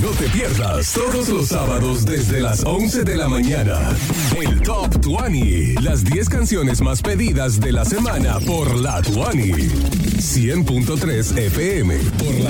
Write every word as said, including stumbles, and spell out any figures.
No te pierdas todos los sábados desde las once de la mañana. El Top veinte. Las diez canciones más pedidas de la semana por la veinte. cien punto tres F M. Por la